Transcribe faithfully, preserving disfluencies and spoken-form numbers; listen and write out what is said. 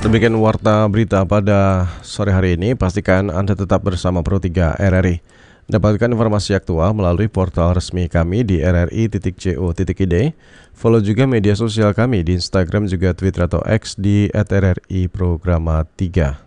Demikian warta berita pada sore hari ini. Pastikan Anda tetap bersama Pro tiga R R I. Dapatkan informasi aktual melalui portal resmi kami di r r i titik co titik i d. Follow juga media sosial kami di Instagram juga Twitter atau X di at r r i programa tiga.